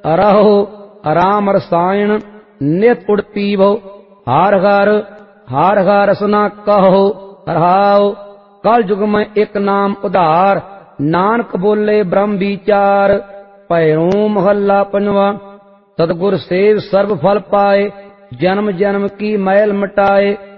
रहो राम रसायन नित उड़ पीवो। हार हार रसना कहो रहाओ। कल युग में एक नाम उधार, नानक बोले ब्रह्म विचार। पैरों महला पंजवा। सतगुर सेव सर्व फल पाए, जन्म जन्म की मैल मिटाए।